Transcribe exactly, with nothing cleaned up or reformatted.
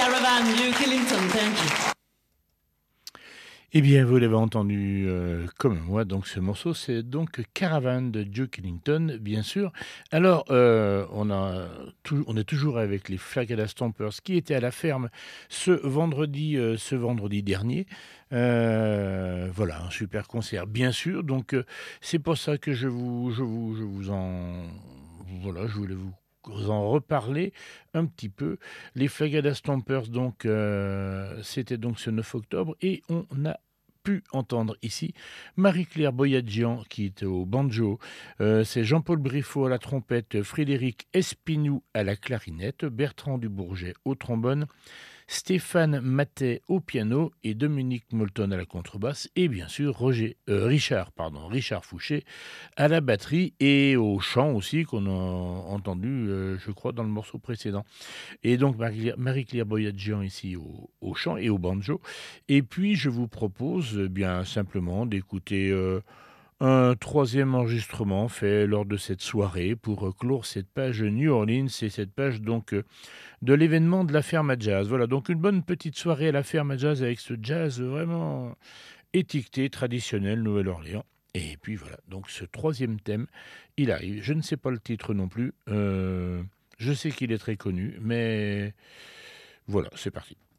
Caravan, Duke Ellington, thank you. Eh bien, vous l'avez entendu euh, comme moi, donc ce morceau, c'est donc Caravan de Duke Ellington, bien sûr. Alors, euh, on, a tout, on est toujours avec les Flagada Stompers qui étaient à la ferme ce vendredi, euh, ce vendredi dernier. Euh, voilà, un super concert, bien sûr. Donc, euh, c'est pour ça que je vous, je vous, je vous en... Voilà, je voulais vous vous en reparler un petit peu. Les Flagada Stompers, donc, euh, c'était donc ce neuf octobre, et on a pu entendre ici Marie-Claire Boyadjian qui est au banjo, euh, c'est Jean-Paul Briffaut à la trompette, Frédéric Espinou à la clarinette, Bertrand Dubourget au trombone, Stéphane Matet au piano et Dominique Molton à la contrebasse et bien sûr Roger, euh, Richard, pardon, Richard Fouché à la batterie et au chant aussi qu'on a entendu, euh, je crois, dans le morceau précédent. Et donc Marie- Marie-Claire Boyadjian ici au, au chant et au banjo. Et puis je vous propose euh, bien simplement d'écouter euh, un troisième enregistrement fait lors de cette soirée pour euh, clore cette page New Orleans et cette page donc euh, de l'événement de la ferme à jazz. Voilà, donc une bonne petite soirée à la ferme à jazz avec ce jazz vraiment étiqueté, traditionnel, Nouvelle-Orléans. Et puis voilà, donc ce troisième thème, il arrive. Je ne sais pas le titre non plus. Euh, je sais qu'il est très connu, mais voilà, c'est parti.